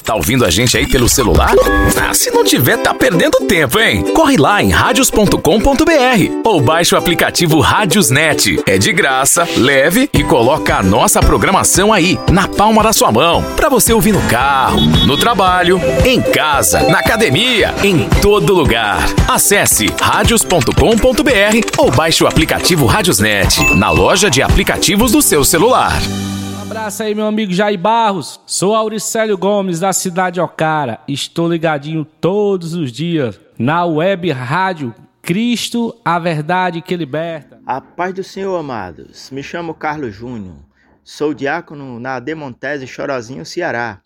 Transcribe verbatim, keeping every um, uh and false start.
Tá ouvindo a gente aí pelo celular? Ah, se não tiver, tá perdendo tempo, hein? Corre lá em radios ponto com ponto br ou baixe o aplicativo Radiosnet. É de graça, leve e coloca a nossa programação aí, na palma da sua mão, pra você ouvir no carro, no trabalho, em casa, na academia, em todo lugar. Acesse radios ponto com ponto br ou baixe o aplicativo Radiosnet na loja de aplicativos do seu celular. Um abraço aí, meu amigo Jair Barros. Sou Auricélio Gomes, da cidade de Ocara. Estou ligadinho todos os dias na web rádio Cristo, a verdade que liberta. A paz do Senhor, amados. Me chamo Carlos Júnior. Sou diácono na Demontese, Chorozinho, Ceará.